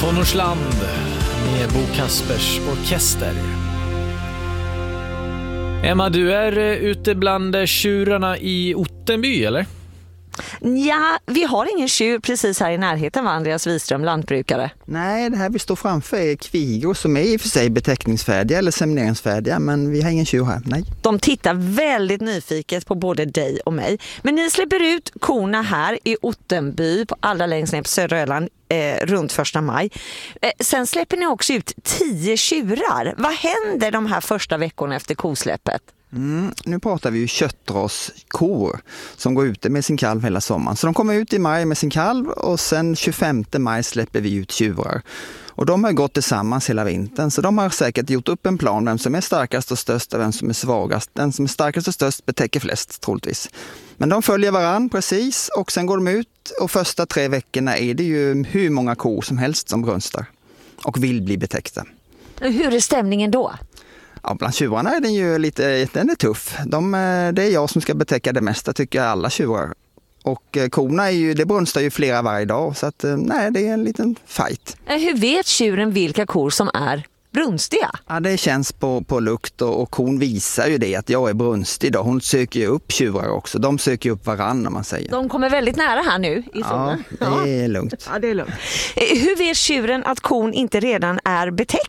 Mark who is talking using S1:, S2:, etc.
S1: Tonårsland med Bo Kaspers orkester. Emma, du är ute bland tjurarna i Ottenby, eller?
S2: Ja, vi har ingen tjur precis här i närheten, va, Andreas Wiström, lantbrukare?
S3: Nej, det här vi står framför är kvigor som är i och för sig beteckningsfärdiga eller semineringsfärdiga, men vi har ingen tjur här, nej.
S2: De tittar väldigt nyfiket på både dig och mig. Men ni släpper ut korna här i Ottenby, på allra längst ner på södra Öland, runt 1 maj. Sen släpper ni också ut 10 tjurar. Vad händer de här första veckorna efter kosläppet?
S3: Nu pratar vi ju köttraskor som går ute med sin kalv hela sommaren. Så de kommer ut i maj med sin kalv och sen 25 maj släpper vi ut tjurar. Och de har gått tillsammans hela vintern, så de har säkert gjort upp en plan vem som är starkast och störst och vem som är svagast. Den som är starkast och störst betäcker flest, troligtvis. Men de följer varann precis och sen går de ut, och första 3 veckorna är det ju hur många kor som helst som brunstar och vill bli betäckta.
S2: Hur är stämningen då?
S3: Ja, bland tjurarna är den är tuff. Det är jag som ska betäcka det mesta, tycker jag, alla tjurar. Och korna det brunstar ju flera varje dag, så att nej, det är en liten fight.
S2: Hur vet tjuren vilka kor som är brunstiga?
S3: Ja, det känns på lukt, och kon visar ju det att jag är brunstig då. Hon söker ju upp tjurar också. De söker ju upp varann, om man säger.
S2: De kommer väldigt nära här nu i solen.
S3: Ja, det är lugnt.
S2: Ja, det är lugnt. Hur vet tjuren att kon inte redan är betäckt?